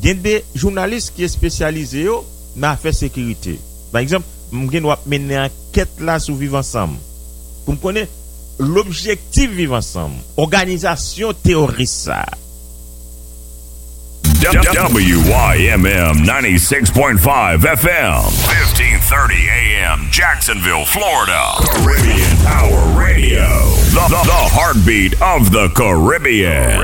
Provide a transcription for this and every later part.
Il y a des journalistes qui sont spécialisés dans l'affaire sécurité. Par exemple, je vais mener une enquête là sur Vivre Ensemble. Pour me connaître l'objectif Vivre Ensemble. Organisation terroriste ça. WYMM 96.5 FM, 1530 AM, Jacksonville, Florida. Caribbean Power Radio, the heartbeat of the Caribbean.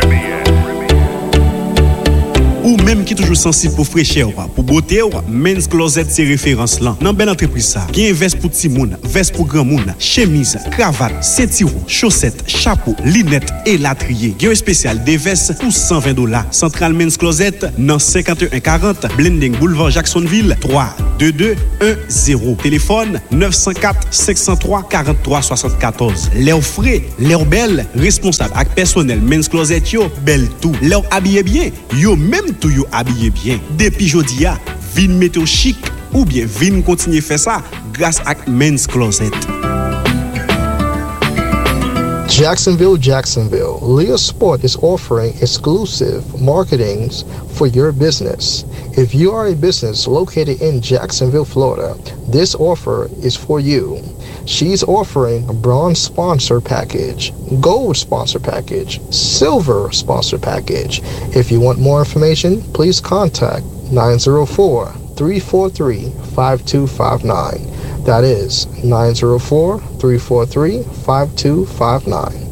Ou même qui toujours sensible pour fraîcheur, pour beauté, Men's Closet c'est référence là. Dans belle entreprise ça, qui veste pour petit monde, veste pour grand monde, chemise, cravate, ceinturon, chaussettes, chapeau, lunettes et latrier. Gain spécial des vestes pour $120. Central Men's Closet dans 5140 Blending Boulevard Jacksonville 32210. Téléphone 904 503 43 74. L'air frais, l'air belle, responsable avec personnel Men's Closet yo, belle tout. L'air habillé bien, yo même tout yo habillé bien. Depuis jodi a, vin mettre chic ou bien vin continuer faire ça grâce à Men's Closet. Jacksonville, Leah Sport is offering exclusive marketings for your business. If you are a business located in Jacksonville, Florida, this offer is for you. She's offering a bronze sponsor package, gold sponsor package, silver sponsor package. If you want more information, please contact 904-343-5259. That is 904-343-5259.